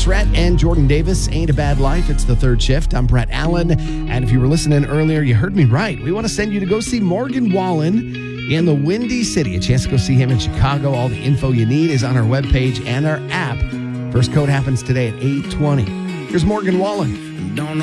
Brett and Jordan Davis, Ain't a Bad Life. It's the third shift. I'm Brett Allen. And if you were listening earlier, you heard me right. We want to send you to go see Morgan Wallen in the Windy City. A chance to go see him in Chicago. All the info you need is on our webpage and our app. First code happens today at 8:20. Here's Morgan Wallen. Don't know